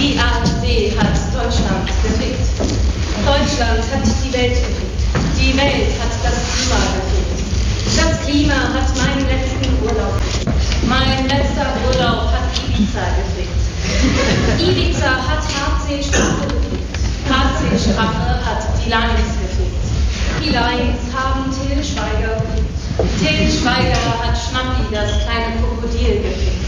Die AfD hat Deutschland gefickt. Deutschland hat die Welt gefickt. Die Welt hat das Klima gefickt. Das Klima hat meinen letzten Urlaub gefickt. Mein letzter Urlaub hat Ibiza gefickt. Ibiza hat HC-Strache gefickt. HC-Strache hat die Lions gefickt. Die Lions haben Til Schweiger gefickt. Til Schweiger hat Schnappi, das kleine Krokodil, gefickt.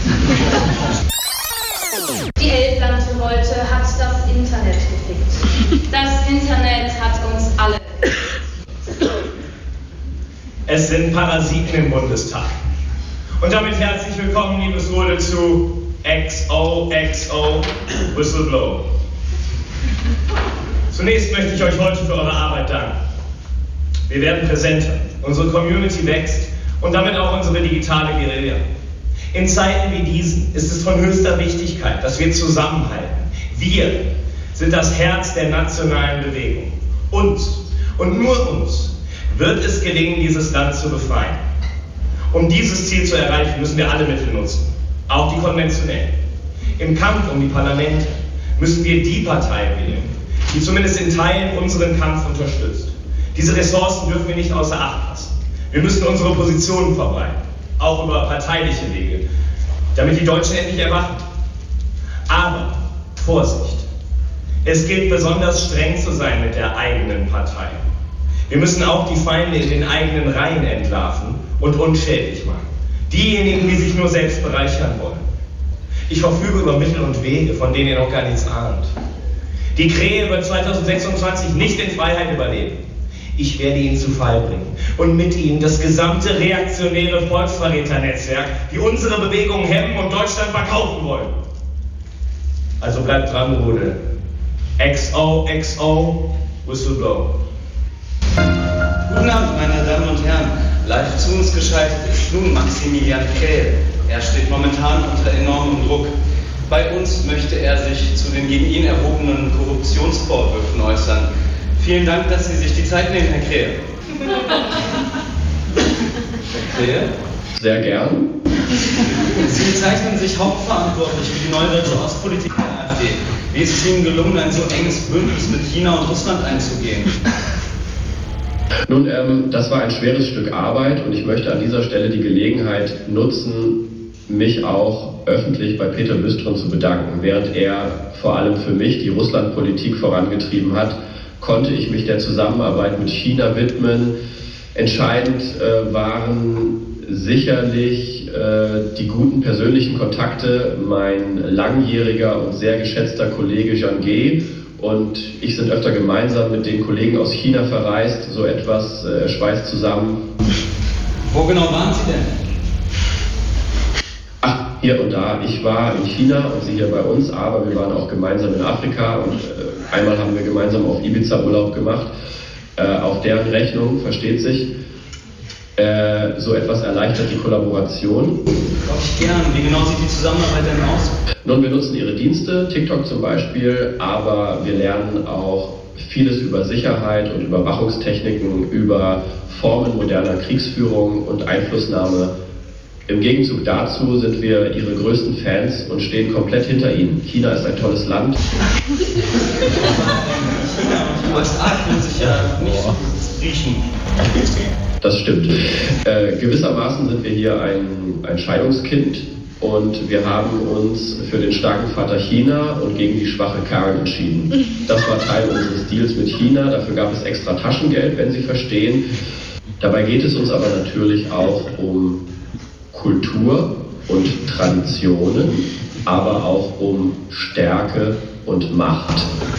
Die Elblandrevolte hat das Internet gefickt. Das Internet hat uns alle gefickt. Es sind Parasiten im Bundestag. Und damit herzlich willkommen, liebes Rode, zu XOXO Whistleblow. Zunächst möchte ich euch heute für eure Arbeit danken. Wir werden präsenter, unsere Community wächst und damit auch unsere digitale Guerilla. In Zeiten wie diesen ist es von höchster Wichtigkeit, dass wir zusammenhalten. Wir sind das Herz der nationalen Bewegung. Uns und nur uns wird es gelingen, dieses Land zu befreien. Um dieses Ziel zu erreichen, müssen wir alle Mittel nutzen, auch die konventionellen. Im Kampf um die Parlamente müssen wir die Partei wählen, die zumindest in Teilen unseren Kampf unterstützt. Diese Ressourcen dürfen wir nicht außer Acht lassen. Wir müssen unsere Positionen verbreiten, auch über parteiliche Wege, damit die Deutschen endlich erwachen. Aber Vorsicht! Es gilt besonders streng zu sein mit der eigenen Partei. Wir müssen auch die Feinde in den eigenen Reihen entlarven und unschädlich machen. Diejenigen, die sich nur selbst bereichern wollen. Ich verfüge über Mittel und Wege, von denen ihr noch gar nichts ahnt. Die Krähe wird 2026 nicht in Freiheit überleben. Ich werde ihn zu Fall bringen und mit ihm das gesamte reaktionäre Volksverräternetzwerk, die unsere Bewegung hemmen und Deutschland verkaufen wollen. Also bleibt dran, Bruder. XOXO Whistleblow. Guten Abend, meine Damen und Herren. Live zu uns geschaltet ist nun Maximilian Krell. Er steht momentan unter enormem Druck. Bei uns möchte er sich zu den gegen ihn erhobenen Korruptionsvorwürfen äußern. Vielen Dank, dass Sie sich die Zeit nehmen, Herr Krell. Herr Krell? Sehr gern. Sie bezeichnen sich hauptverantwortlich für die neue deutsche Ostpolitik der AfD. Wie ist es Ihnen gelungen, ein so enges Bündnis mit China und Russland einzugehen? Nun, das war ein schweres Stück Arbeit und ich möchte an dieser Stelle die Gelegenheit nutzen, mich auch öffentlich bei Peter Büstron zu bedanken. Während er vor allem für mich die Russlandpolitik vorangetrieben hat, konnte ich mich der Zusammenarbeit mit China widmen. Entscheidend waren sicherlich die guten persönlichen Kontakte. Mein langjähriger und sehr geschätzter Kollege Zhang Ge und ich sind öfter gemeinsam mit den Kollegen aus China verreist. So etwas schweißt zusammen. Wo genau waren Sie denn? Ach, hier und da. Ich war in China und Sie hier bei uns, aber wir waren auch gemeinsam in Afrika und einmal haben wir gemeinsam auf Ibiza Urlaub gemacht. Auf deren Rechnung, versteht sich. So etwas erleichtert die Kollaboration. Glaube ich gern. Wie genau sieht die Zusammenarbeit denn aus? Nun, wir nutzen Ihre Dienste, TikTok zum Beispiel, aber wir lernen auch vieles über Sicherheit und Überwachungstechniken, über Formen moderner Kriegsführung und Einflussnahme. Im Gegenzug dazu sind wir Ihre größten Fans und stehen komplett hinter Ihnen. China ist ein tolles Land. Die USA können sich ja nicht riechen. Das stimmt. Gewissermaßen sind wir hier ein Scheidungskind und wir haben uns für den starken Vater China und gegen die schwache Karen entschieden. Das war Teil unseres Deals mit China, dafür gab es extra Taschengeld, wenn Sie verstehen. Dabei geht es uns aber natürlich auch um Kultur und Traditionen, aber auch um Stärke und Macht.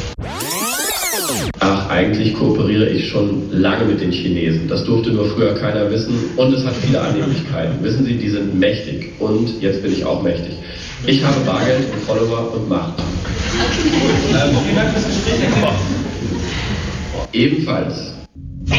Ach, eigentlich kooperiere ich schon lange mit den Chinesen. Das durfte nur früher keiner wissen und es hat viele Annehmlichkeiten. Wissen Sie, die sind mächtig und jetzt bin ich auch mächtig. Ich habe Bargeld und Follower und Macht. Vielen Dank fürs Gespräch, Herr Kiefer. Ebenfalls.